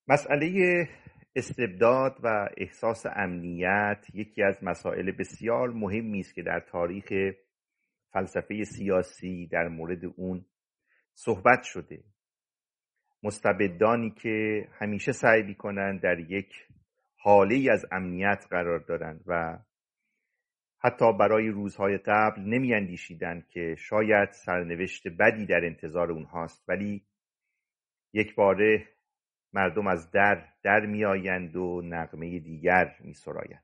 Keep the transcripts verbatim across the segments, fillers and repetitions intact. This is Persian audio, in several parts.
مسئله استبداد و احساس امنیت یکی از مسائل بسیار مهمی است که در تاریخ فلسفه سیاسی در مورد اون صحبت شده. مستبدانی که همیشه سعی می‌کنند در یک حاله از امنیت قرار دارند و حتی برای روزهای قبل نمی‌اندیشیدند که شاید سرنوشت بدی در انتظار اونهاست، ولی یک باره مردم از در در می آیند و نغمه دیگر می سرایند.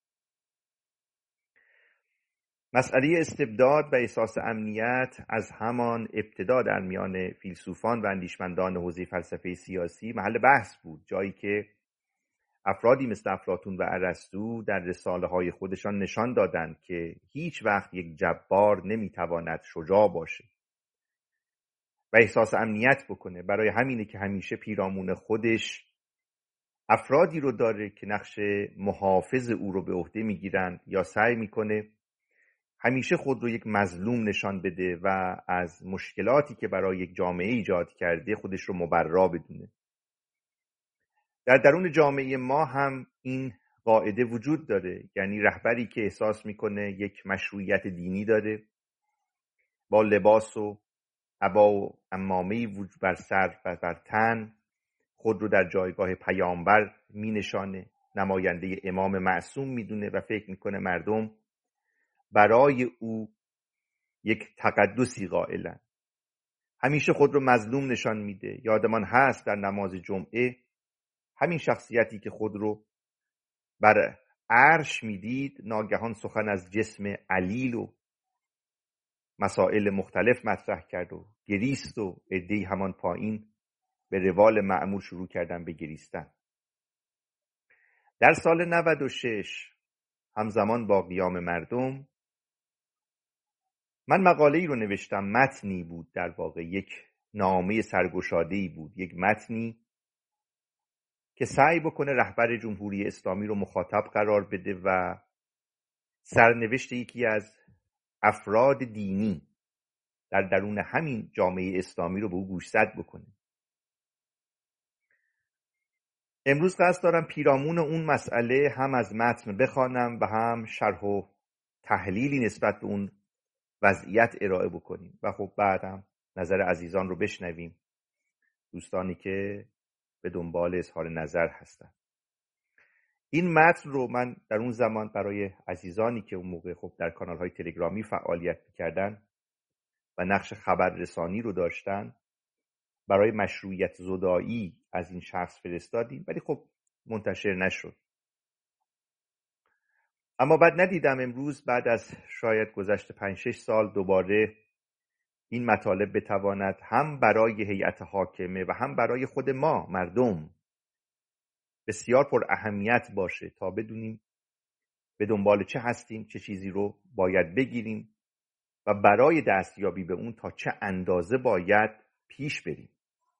مسئله استبداد و احساس امنیت از همان ابتدا در میان فیلسوفان و اندیشمندان حوزه فلسفه سیاسی محل بحث بود، جایی که افرادی مثل افلاطون و ارسطو در رساله های خودشان نشان دادند که هیچ وقت یک جبار نمیتواند شجاع باشه و احساس امنیت بکنه. برای همینه که همیشه پیرامون خودش افرادی رو داره که نقش محافظ او رو به عهده میگیرند یا سعی میکنه همیشه خود رو یک مظلوم نشان بده و از مشکلاتی که برای یک جامعه ایجاد کرده خودش رو مبرا بدونه. در درون جامعه ما هم این قاعده وجود داره، یعنی رهبری که احساس میکنه یک مشروعیت دینی داره، با لباس و عبا و عمامه‌ای وجود بر سر و بر تن خود رو در جایگاه پیامبر می نشانه، نماینده امام معصوم میدونه و فکر میکنه مردم برای او یک تقدسی قائلن. همیشه خود رو مظلوم نشان میده. یادمان هست در نماز جمعه همین شخصیتی که خود رو بر عرش میدید ناگهان سخن از جسم علیل و مسائل مختلف مطرح کرد و گریست و عده‌ای همان پایین به روال معمول شروع کردن به گریستن. در سال نود و شش همزمان با قیام مردم من مقاله‌ای رو نوشتم، متنی بود، در واقع یک نامه سرگشاده‌ای بود، یک متنی که سعی بکنه رهبر جمهوری اسلامی رو مخاطب قرار بده و سرنوشت یکی از افراد دینی در درون همین جامعه اسلامی رو به او گوشزد بکنه. امروز قصد دارم پیرامون اون مسئله هم از متن بخوانم و هم شرح و تحلیلی نسبت به اون وضعیت ارائه بکنیم و خب بعدم نظر عزیزان رو بشنویم، دوستانی که به دنبال اظهار نظر هستن. این متن رو من در اون زمان برای عزیزانی که اون موقع خب در کانال‌های تلگرامی فعالیت می‌کردن و نقش خبررسانی رو داشتن برای مشروعیت زدایی از این شخص فرستادیم، ولی خب منتشر نشد. اما بعد ندیدم امروز بعد از شاید گذشت پنج شش سال دوباره این مطالب بتواند هم برای هیئت حاکمه و هم برای خود ما مردم بسیار پر اهمیت باشه تا بدونیم به دنبال چه هستیم، چه چیزی رو باید بگیریم و برای دستیابی به اون تا چه اندازه باید پیش بریم.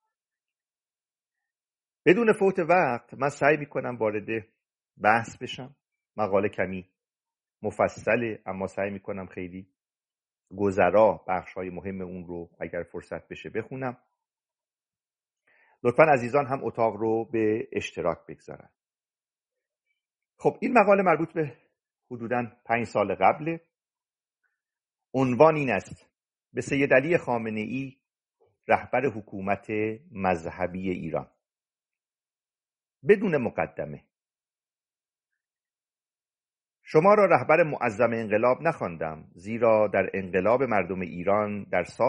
بدون فوت وقت من سعی میکنم وارد بحث بشم. مقاله کمی مفصله اما سعی میکنم خیلی گذرا بخش‌های مهم اون رو اگر فرصت بشه بخونم. لطفاً عزیزان هم اتاق رو به اشتراک بگذارن. خب این مقاله مربوط به حدوداً پنج سال قبله. عنوان این است: به سید علی خامنه‌ای، رهبر حکومت مذهبی ایران. بدون مقدمه، شما را رهبر معظم انقلاب نخواندم، زیرا در انقلاب مردم ایران در سال